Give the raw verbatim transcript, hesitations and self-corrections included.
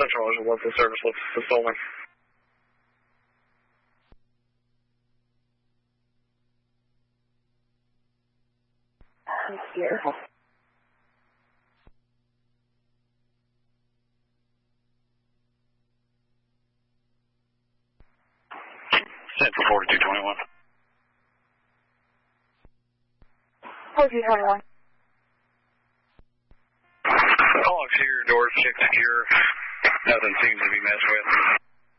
Central is a local service with fulfillment. I'm here. Central forty-two twenty-one. forty-two twenty-one. All exterior doors check secure. Nothing seems to be messed with.